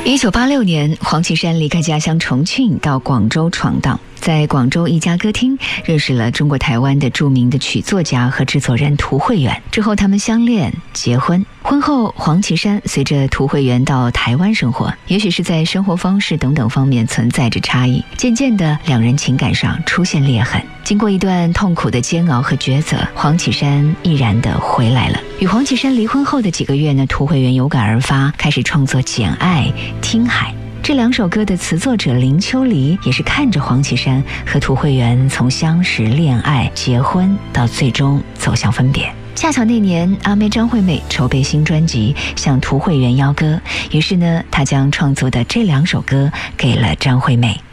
1986年，黄绮珊离开家乡重庆到广州闯荡，在广州一家歌厅认识了中国台湾的著名的曲作家和制作人涂惠源。之后他们相恋结婚，婚后黄绮珊随着涂惠源到台湾生活，也许是在生活方式等等方面存在着差异，渐渐的两人情感上出现裂痕。经过一段痛苦的煎熬和抉择，黄绮珊毅然地回来了。与黄绮珊离婚后的几个月呢，涂惠源有感而发，开始创作《简爱》《听海》。这两首歌的词作者林秋离也是看着黄绮珊和涂惠源从相识、恋爱、结婚到最终走向分别。恰巧那年阿妹张惠妹筹备新专辑，向涂惠源邀歌，于是呢，她将创作的这两首歌给了张惠妹。